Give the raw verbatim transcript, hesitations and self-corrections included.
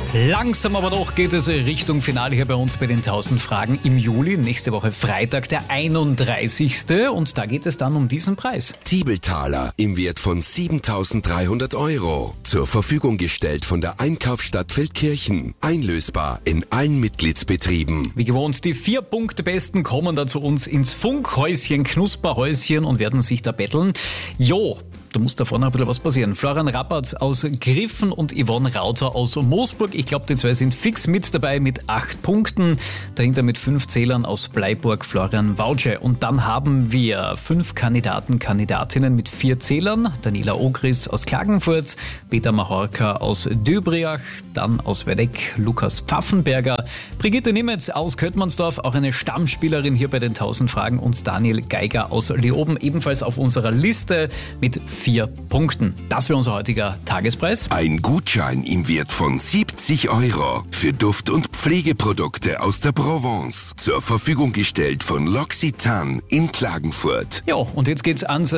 Langsam aber doch geht es Richtung Finale hier bei uns bei den tausend Fragen im Juli. Nächste Woche Freitag, der einunddreißigste Und da geht es dann um diesen Preis. Tiebeltaler im Wert von siebentausenddreihundert Euro. Zur Verfügung gestellt von der Einkaufsstadt Feldkirchen. Einlösbar in allen Mitgliedsbetrieben. Wie gewohnt, die vier Punkte-Besten kommen da zu uns ins Funkhäuschen, Knusperhäuschen und werden sich da betteln. Jo, da muss da vorne ein bisschen was passieren. Florian Rappert aus Griffen und Yvonne Rauter aus Moosburg. Ich glaube, die zwei sind fix mit dabei mit acht Punkten. Dahinter mit fünf Zählern aus Bleiburg Florian Wautsche. Und dann haben wir fünf Kandidaten, Kandidatinnen mit vier Zählern. Daniela Ogris aus Klagenfurt, Peter Mahorka aus Döbriach, dann aus Wedeck Lukas Pfaffenberger, Brigitte Nimetz aus Köttmannsdorf, auch eine Stammspielerin hier bei den tausend Fragen, und Daniel Geiger aus Leoben, ebenfalls auf unserer Liste mit vier Punkten. Das wäre unser heutiger Tagespreis. Ein Gutschein im Wert von siebzig Euro für Duft- und Pflegeprodukte aus der Provence. Zur Verfügung gestellt von L'Occitane in Klagenfurt. Ja, und jetzt geht's ans